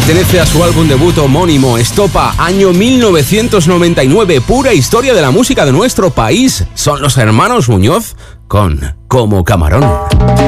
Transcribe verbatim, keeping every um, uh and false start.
Pertenece a su álbum debut homónimo, Estopa, año mil novecientos noventa y nueve, pura historia de la música de nuestro país. Son los hermanos Muñoz con Como Camarón.